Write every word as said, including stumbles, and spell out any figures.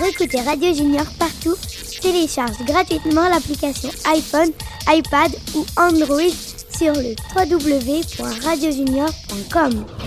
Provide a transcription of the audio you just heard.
écouter Radio Junior partout, télécharge gratuitement l'application iPhone, iPad ou Android sur le w w w point radio junior point com.